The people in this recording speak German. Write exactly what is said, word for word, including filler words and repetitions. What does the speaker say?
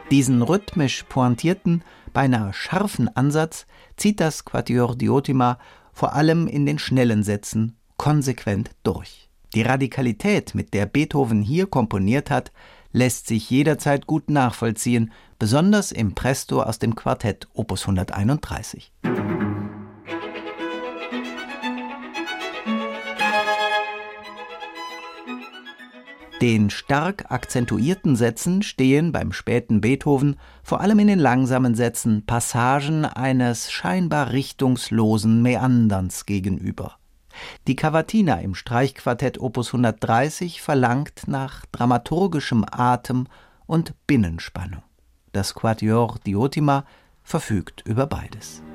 Diesen rhythmisch pointierten, beinahe scharfen Ansatz zieht das Quatuor Diotima vor allem in den schnellen Sätzen konsequent durch. Die Radikalität, mit der Beethoven hier komponiert hat, lässt sich jederzeit gut nachvollziehen, besonders im Presto aus dem Quartett Opus hunderteinunddreißig. Den stark akzentuierten Sätzen stehen beim späten Beethoven vor allem in den langsamen Sätzen Passagen eines scheinbar richtungslosen Meanderns gegenüber. Die Cavatina im Streichquartett Opus hundertdreißig verlangt nach dramaturgischem Atem und Binnenspannung. Das Quatuor Diotima verfügt über beides.